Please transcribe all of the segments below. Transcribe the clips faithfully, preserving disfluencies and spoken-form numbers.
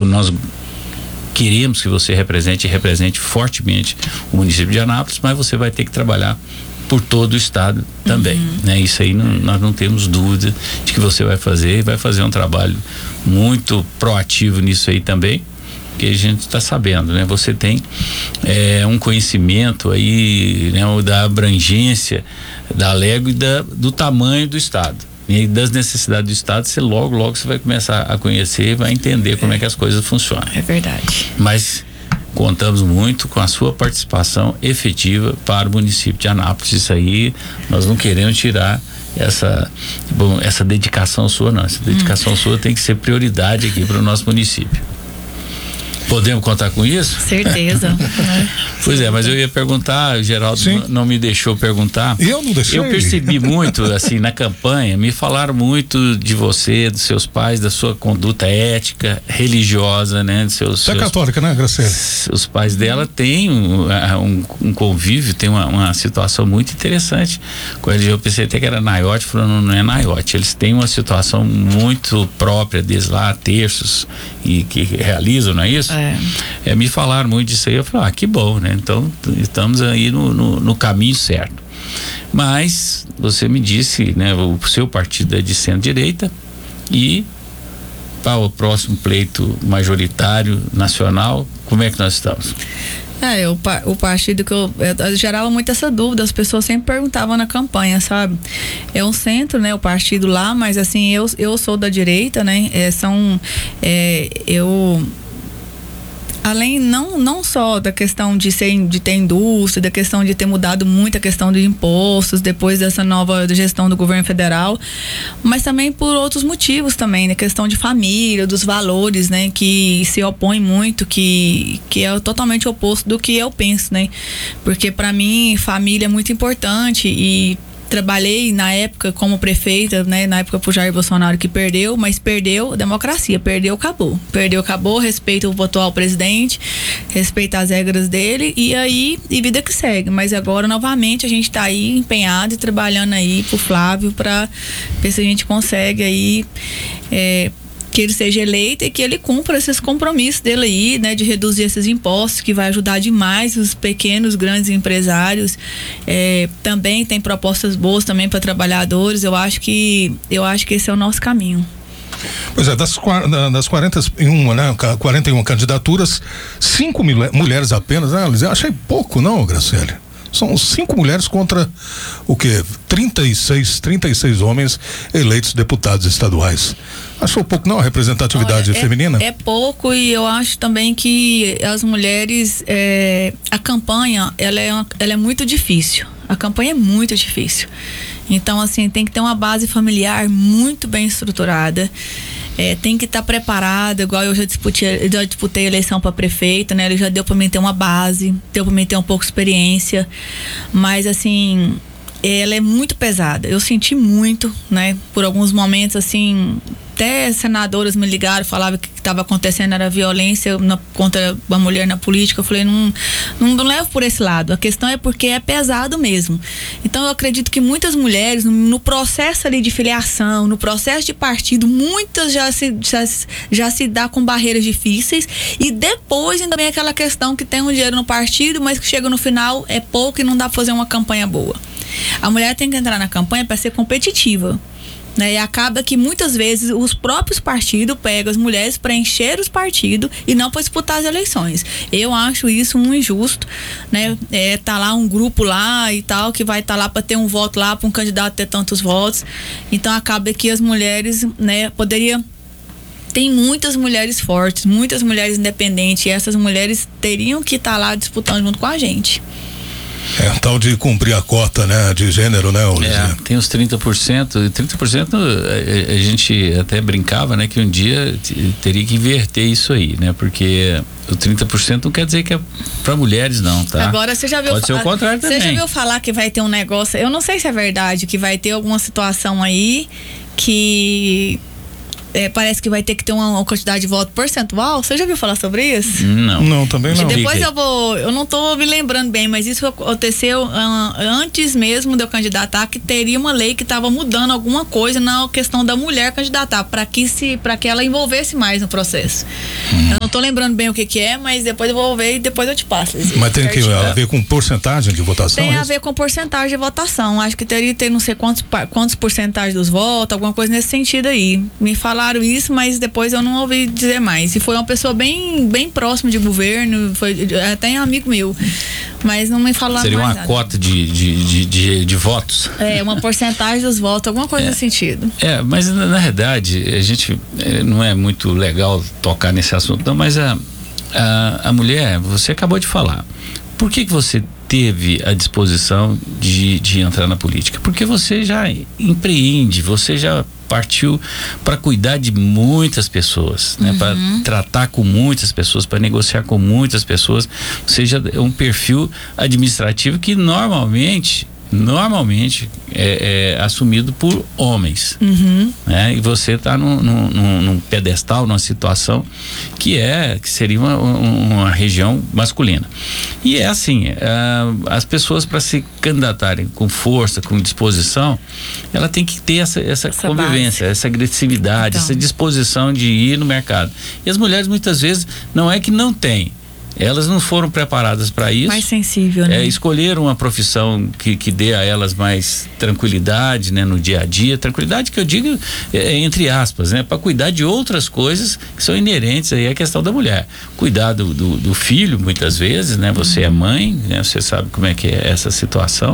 nós queremos que você represente e represente fortemente o município de Anápolis, mas você vai ter que trabalhar por todo o estado também, uhum. né? Isso aí não, nós não temos dúvida de que você vai fazer e vai fazer um trabalho muito proativo nisso aí também, que a gente está sabendo, né? Você tem é, um conhecimento aí, né, da abrangência da Alego e da, do tamanho do estado e das necessidades do estado. Você logo, logo você vai começar a conhecer e vai entender como é que as coisas funcionam. É verdade. Mas contamos muito com a sua participação efetiva para o município de Anápolis. Isso aí nós não queremos tirar essa, bom, essa dedicação sua, não. Essa dedicação hum. sua tem que ser prioridade aqui para o nosso município. Podemos contar com isso? Certeza. Pois é, mas eu ia perguntar, o Geraldo n- não me deixou perguntar. Eu não deixei. Eu percebi muito, assim, na campanha, me falaram muito de você, dos seus pais, da sua conduta ética, religiosa, né? Dos seus, Você é seus, católica, né, Graciele? Os pais dela têm um, um, um convívio, tem uma, uma situação muito interessante com a religião. Eu pensei até que era Naiote, falando, não é Naiote. Eles têm uma situação muito própria deles lá, terços, e que realizam, não é isso? É. É, me falaram muito disso aí, eu falei, ah, que bom, né? Então, estamos aí no, no, no caminho certo. Mas, você me disse, né? O seu partido é de centro-direita e para o próximo pleito majoritário nacional, como é que nós estamos? É, o, o partido que eu, eu gerava muito essa dúvida, as pessoas sempre perguntavam na campanha, sabe? É um centro, né? O partido lá, mas assim, eu, eu sou da direita, né? É, são, é, eu... Além não, não só da questão de, ser, de ter indústria, da questão de ter mudado muito a questão de impostos depois dessa nova gestão do governo federal, mas também por outros motivos também, né? Questão de família, dos valores, né? Que se opõem muito, que, que é totalmente oposto do que eu penso, né? Porque para mim família é muito importante e trabalhei na época como prefeita, né? Na época pro Jair Bolsonaro, que perdeu, mas perdeu a democracia, perdeu, acabou. Perdeu, acabou, respeita o atual presidente, respeita as regras dele e aí, e vida que segue. Mas agora, novamente, a gente tá aí empenhado e trabalhando aí pro Flávio pra ver se a gente consegue aí é, que ele seja eleito e que ele cumpra esses compromissos dele aí, né, de reduzir esses impostos, que vai ajudar demais os pequenos, grandes empresários. É, também tem propostas boas também para trabalhadores. Eu acho que eu acho que esse é o nosso caminho. Pois é, das, das quarenta e uma, né, quarenta e uma candidaturas, cinco mulheres apenas, né, Liz? Eu achei pouco, não, Graciele? São cinco mulheres contra o quê? trinta e seis, trinta e seis homens eleitos deputados estaduais. Achou pouco, não, a representatividade Olha, é, feminina? É pouco, e eu acho também que as mulheres, é, a campanha, ela é, ela é muito difícil. A campanha é muito difícil. Então, assim, tem que ter uma base familiar muito bem estruturada. É, tem que estar tá preparada, igual eu já disputei, já disputei a eleição para prefeita, né? Ele já deu para mim ter uma base, deu para mim ter um pouco de experiência, mas assim, ela é muito pesada. Eu senti muito, né? Por alguns momentos, assim, até senadoras me ligaram, falavam que o que estava acontecendo era violência na, contra a mulher na política. Eu falei, não, não, não levo por esse lado. A questão é porque é pesado mesmo. Então eu acredito que muitas mulheres, no, no processo ali de filiação, no processo de partido, muitas já se, já, já se dá com barreiras difíceis, e depois ainda vem aquela questão que tem um dinheiro no partido, mas que chega no final é pouco e não dá para fazer uma campanha boa. A mulher tem que entrar na campanha para ser competitiva, né? E acaba que muitas vezes os próprios partidos pegam as mulheres para encher os partidos e não para disputar as eleições. Eu acho isso um injusto, né? É, tá lá um grupo lá e tal, que vai estar tá lá para ter um voto lá, para um candidato ter tantos votos. Então acaba que as mulheres, né, poderia... Tem muitas mulheres fortes, muitas mulheres independentes, e essas mulheres teriam que estar tá lá disputando junto com a gente. É, tal de cumprir a cota, né, de gênero, né, é, tem os trinta por cento, e trinta por cento a, a gente até brincava, né, que um dia teria que inverter isso aí, né, porque o trinta por cento não quer dizer que é para mulheres, não, tá? Agora, você já viu... Pode ser o contrário também. Você já viu falar que vai ter um negócio, eu não sei se é verdade, que vai ter alguma situação aí que... É, parece que vai ter que ter uma, uma quantidade de voto percentual. Você já viu falar sobre isso? Não. Não, também não. E depois eu vou... Eu não tô me lembrando bem, mas isso aconteceu uh, antes mesmo de eu candidatar, que teria uma lei que estava mudando alguma coisa na questão da mulher candidatar, para que, se, para que ela envolvesse mais no processo. Hum. Eu não tô lembrando bem o que que é, mas depois eu vou ver e depois eu te passo. Mas tem que a ver com porcentagem de votação? Tem é a ver com porcentagem de votação. Acho que teria que ter não sei quantos, quantos porcentagem dos votos, alguma coisa nesse sentido aí. Me falaram isso, mas depois eu não ouvi dizer mais. E foi uma pessoa bem, bem próxima de governo, foi até um amigo meu. Mas não me falaram Seria mais uma nada. cota de, de, de, de, de votos. É, uma porcentagem dos votos, alguma coisa É. nesse sentido. É, mas na, na verdade, a gente é, não é muito legal tocar nesse assunto, não, mas a, a, a mulher, você acabou de falar. Por que que você teve a disposição de, de entrar na política? Porque você já empreende, você já partiu para cuidar de muitas pessoas, né? Para tratar com muitas pessoas, para negociar com muitas pessoas. Ou seja, é um perfil administrativo que normalmente normalmente é, é assumido por homens, Uhum. né? E você está num, num, num pedestal, numa situação que é que seria uma, uma região masculina. E é assim, uh, as pessoas, para se candidatarem com força, com disposição, ela tem que ter essa, essa, Essa convivência, base. essa agressividade, Então. essa disposição de ir no mercado. E as mulheres muitas vezes não é que não têm, elas não foram preparadas para isso. Mais sensível, né? É, escolheram uma profissão que, que dê a elas mais tranquilidade, né, no dia a dia. Tranquilidade que eu digo é, entre aspas, né, para cuidar de outras coisas que são inerentes aí à questão da mulher. Cuidar do, do, do filho, muitas vezes, né? Você é mãe, né? Você sabe como é que é essa situação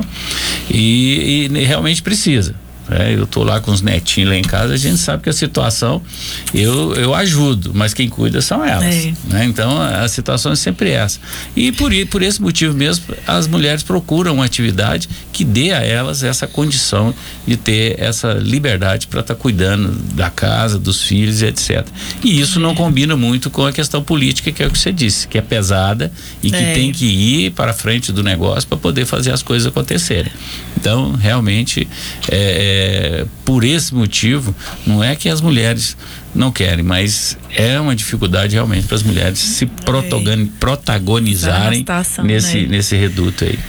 e, e realmente precisa. É, eu tô lá com os netinhos lá em casa, a gente sabe que a situação eu, eu ajudo, mas quem cuida são elas, É. né? Então a, a situação é sempre essa. E por, i- por esse motivo mesmo, as mulheres procuram uma atividade que dê a elas essa condição de ter essa liberdade para estar tá cuidando da casa, dos filhos e etcétera. E isso não combina muito com a questão política, que é o que você disse, que é pesada e que É. tem que ir para frente do negócio para poder fazer as coisas acontecerem. Então, realmente, é, é, por esse motivo, não é que as mulheres não querem, mas é uma dificuldade realmente para as mulheres se protagoni- protagonizarem Arrastação, nesse, né? nesse reduto aí.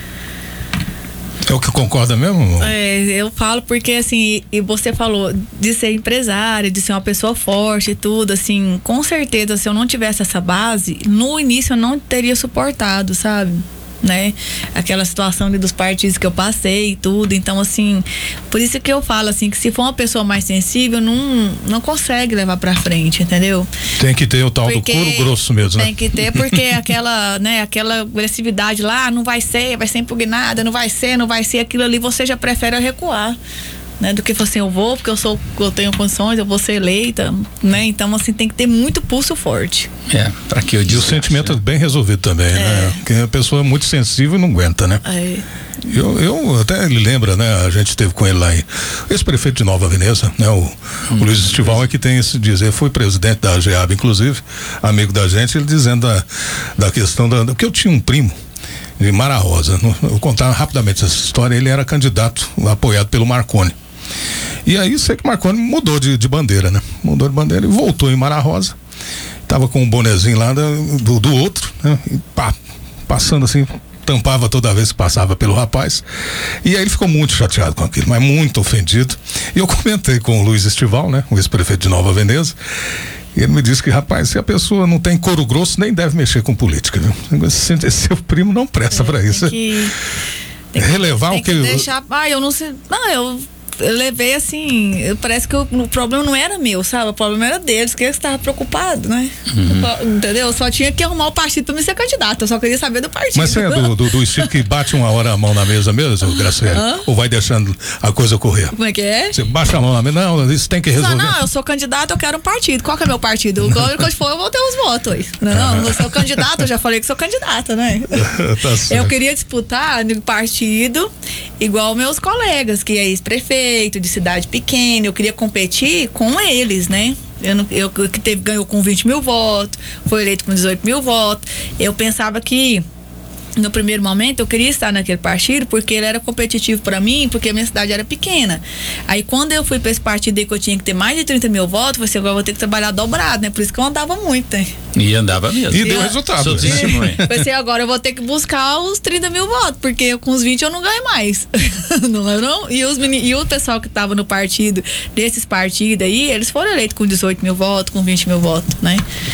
É o que concorda mesmo? É, eu falo porque assim, e você falou de ser empresária, de ser uma pessoa forte e tudo, assim, com certeza se eu não tivesse essa base, no início eu não teria suportado, sabe? Né? Aquela situação ali dos partidos que eu passei e tudo, então assim, por isso que eu falo assim, que se for uma pessoa mais sensível, não, não consegue levar pra frente, entendeu? Tem que ter o tal Porque do couro grosso mesmo, Tem né? que ter, porque aquela, né, aquela agressividade lá, não vai ser, vai ser impugnada, não vai ser, não vai ser, aquilo ali você já prefere recuar, né? Do que assim, eu vou, porque eu sou, eu tenho condições, eu vou ser eleita, né? Então, assim, tem que ter muito pulso forte. É, para que eu E o disse. sentimento é bem resolvido também, né? Porque a pessoa é muito sensível e não aguenta, né? É. Eu, eu até ele lembra, né? A gente esteve com ele lá em esse prefeito de Nova Veneza, né? O, o Luiz Estival é que tem esse dizer, foi presidente da GEAB, inclusive, amigo da gente, ele dizendo da, da questão da, porque eu tinha um primo de Mara Rosa, no- eu vou contar rapidamente essa história, ele era candidato apoiado pelo Marconi. E aí sei que Marconi mudou de, de bandeira, né? Mudou de bandeira e voltou em Mara Rosa. Tava com um bonezinho lá da- do, do outro, né? E pá, passando assim, tampava toda vez que passava pelo rapaz. E aí ele ficou muito chateado com aquilo, mas muito ofendido. E eu comentei com o Luiz Estival, né? O ex-prefeito de Nova Veneza. E ele me disse que, rapaz, se a pessoa não tem couro grosso, nem deve mexer com política, viu? Esse, esse seu primo não presta pra isso. Tem que, tem que, Relevar tem o que... que deixar. Ah, eu não sei. Não, eu. Eu levei assim, eu- parece que eu- o problema não era meu, sabe? O problema era deles, que eles estavam preocupados, né? Uhum. Entendeu? Eu só tinha que arrumar o partido pra me ser candidato, eu só queria saber do partido. Mas você é do, do, do estilo que bate uma hora a mão na mesa mesmo, Graciela? Hã? Ou vai deixando a coisa correr? Como é que é? Você baixa a mão na mesa, não, isso tem que Não, resolver. não, eu sou candidato, eu quero um partido. Qual que é meu partido? Quando eu for, eu vou ter os votos. Não, não, eu sou candidato, eu já falei que sou candidata, né? Tá certo. Eu queria disputar no partido igual meus colegas, que é ex-prefeito de cidade pequena. Eu queria competir com eles, né? Eu, não- eu que teve, ganhou com vinte mil votos, foi eleito com dezoito mil votos. Eu pensava que no primeiro momento eu queria estar naquele partido porque ele era competitivo para mim, porque a minha cidade era pequena. Aí quando eu fui para esse partido aí que eu tinha que ter mais de trinta mil votos, eu falei assim, agora eu vou ter que trabalhar dobrado, né? Por isso que eu andava muito, né? E andava mesmo. E deu eu- resultado. Sou né? testemunha. Pensei, agora eu vou ter que buscar os trinta mil votos, porque com os vinte eu não ganho mais. Não é não? E, os meni- e o pessoal que tava no partido, desses partidos aí, eles foram eleitos com dezoito mil votos, com vinte mil votos, né?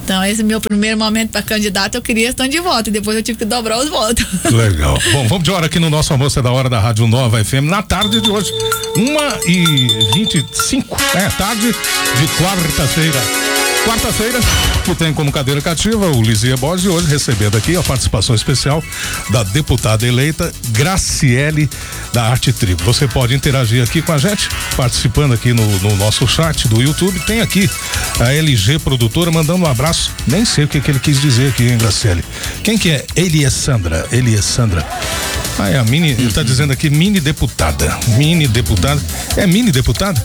Então, esse meu primeiro momento para candidato, eu queria estar de voto, e depois eu tive que dobrar os votos. Legal. Bom, vamos de hora aqui no nosso almoço da hora da Rádio Nova F M, na tarde de hoje, uma e vinte e cinco, é, tarde de quarta-feira. Quarta-feira, que tem como cadeira cativa o Lizia Borges, e hoje recebendo aqui a participação especial da deputada eleita Graciele da Arte Tribo. Você pode interagir aqui com a gente, participando aqui no, no nosso chat do YouTube. Tem aqui a L G Produtora mandando um abraço. Nem sei o que, que ele quis dizer aqui, hein, Graciele? Quem que é? Eliessandra. Eliessandra. Ah, é a mini, ele tá dizendo aqui mini deputada. Mini deputada. É mini deputada?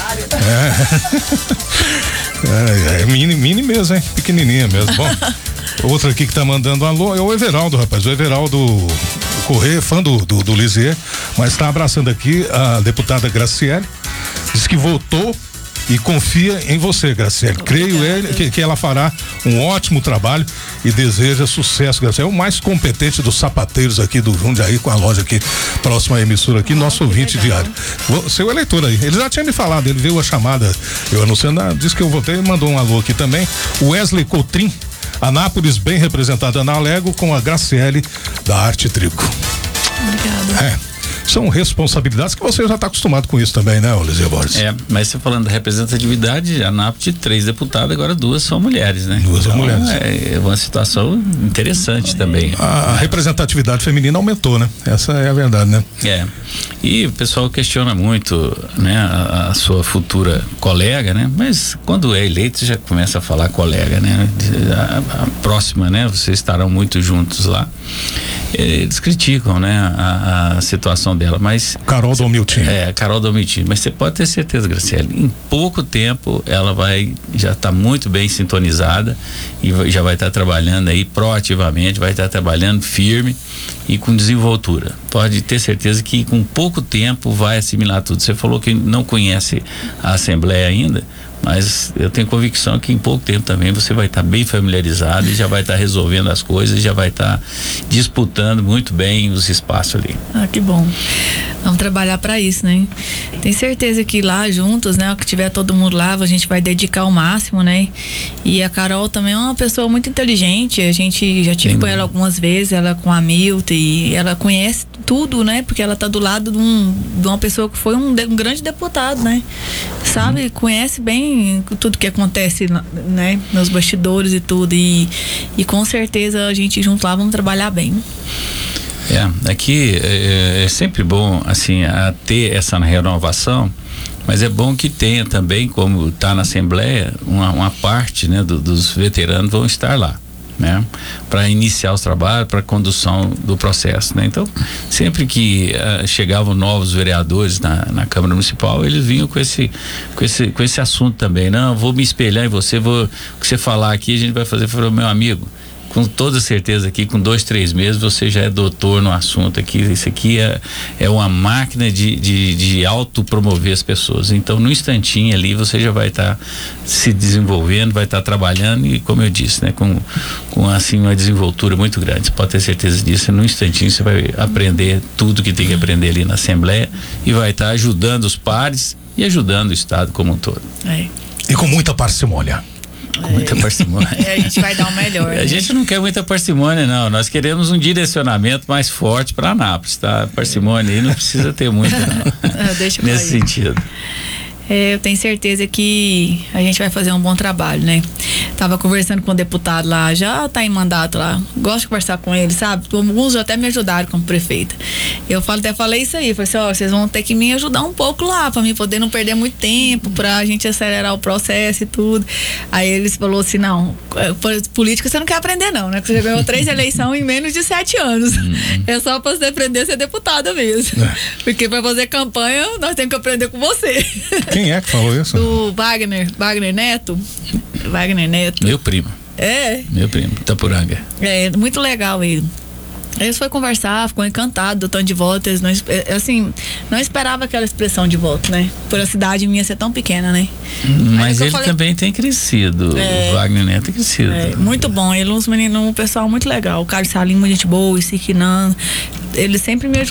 É. É, é mini, mini mesmo, hein? Pequenininha mesmo. Bom, outro aqui que tá mandando um alô é o Everaldo, rapaz. O Everaldo Corrêa, fã do, do, do Lisier, mas tá abraçando aqui a deputada Graciele. Diz que votou e confia em você, Graciele. Creio ele, que, que ela fará um ótimo trabalho e deseja sucesso, Graciele. É o mais competente dos sapateiros aqui do Jundiaí, com a loja aqui, próxima à emissora aqui, nosso ouvinte diário. Seu eleitor aí, ele já tinha me falado, ele viu a chamada, eu anunciando, ah, disse que eu votei e mandou um alô aqui também. O Wesley Coutrin, Anápolis bem representada na Alego, com a Graciele da Arte Trigo. Obrigada. É. São responsabilidades que você já está acostumado com isso também, né, Lizia Borges? É, mas você falando da representatividade, a Anápolis de três deputadas, agora duas são mulheres, né? Duas são então, mulheres. É uma situação interessante também. A, a representatividade feminina aumentou, né? Essa é a verdade, né? É. E o pessoal questiona muito, né, a, a sua futura colega, né? Mas quando é eleito, já começa a falar colega, né? A, a próxima, né? Vocês estarão muito juntos lá. Eles criticam, né, a, a situação dela, mas... Carol Domiltin. É, Carol Domiltin, mas você pode ter certeza, Graciele, em pouco tempo ela vai, já está muito bem sintonizada e vai, já vai estar tá trabalhando aí proativamente, vai estar tá trabalhando firme e com desenvoltura. Pode ter certeza que com pouco tempo vai assimilar tudo. Você falou que não conhece a Assembleia ainda, mas eu tenho convicção que em pouco tempo também você vai estar tá bem familiarizado e já vai estar tá resolvendo as coisas, já vai estar tá disputando muito bem os espaços ali. Ah, que bom. Vamos trabalhar para isso, né? Tenho certeza que lá juntos, né, que tiver todo mundo lá, a gente vai dedicar o máximo, né? E a Carol também é uma pessoa muito inteligente, a gente já tive Sim. com ela algumas vezes, ela com a Milton, e ela conhece tudo, né? Porque ela tá do lado de, um, de uma pessoa que foi um, um grande deputado, né? Sabe, hum. conhece bem tudo que acontece, né? Nos bastidores e tudo, e, e com certeza a gente junto lá vamos trabalhar bem. É, aqui é, é sempre bom, assim, a ter essa renovação, mas é bom que tenha também, como está na Assembleia, uma, uma parte, né, do, dos veteranos vão estar lá, né, para iniciar os trabalhos, para condução do processo, né? Então, sempre que uh, chegavam novos vereadores na, na Câmara Municipal, eles vinham com esse, com esse, com esse assunto também. Não, vou me espelhar em você, vou, o que você falar aqui, a gente vai fazer. Falou, meu amigo, com toda certeza aqui, com dois, três meses, você já é doutor no assunto aqui. Isso aqui é, é uma máquina de, de, de autopromover as pessoas. Então, no instantinho ali, você já vai estar tá se desenvolvendo, vai estar tá trabalhando e, como eu disse, né, com, com assim, uma desenvoltura muito grande. Você pode ter certeza disso. No instantinho, você vai aprender tudo que tem que aprender ali na Assembleia e vai estar tá ajudando os pares e ajudando o Estado como um todo. É. E com muita parcimônia. Com muita parcimônia. É, a gente vai dar o melhor. A né? gente não quer muita parcimônia, não. Nós queremos um direcionamento mais forte para Anápolis, tá? Parcimônia aí não precisa ter muito, não. Deixa Nesse sentido. É, eu tenho certeza que a gente vai fazer um bom trabalho, né? Tava conversando com o deputado lá, já tá em mandato lá. Gosto de conversar com ele, sabe? Alguns até me ajudaram como prefeita. Eu falo, até falei isso aí, falei assim, ó, vocês vão ter que me ajudar um pouco lá, pra mim poder não perder muito tempo, pra gente acelerar o processo e tudo. Aí eles falou assim, não, política você não quer aprender não, né? Porque você já ganhou três eleições em menos de sete anos. Uhum. É só pra você aprender a ser deputada mesmo. É. Porque pra fazer campanha, nós temos que aprender com você. Quem é que falou isso? O Wagner, Wagner Neto. Wagner Neto. Meu primo. É. Meu primo, Itapuranga. É, muito legal ele. Eles foram conversar, ficou encantado do tanto de voto. Eles não, assim, não esperava aquela expressão de voto, né? Por a cidade minha ser tão pequena, né? Mas ele falei, também tem crescido. É, o Wagner Neto tem crescido. É, muito bom. Ele é um menino, um pessoal muito legal. O Carlos Salim, gente boa, o Siquinan. Ele sempre me ajudou.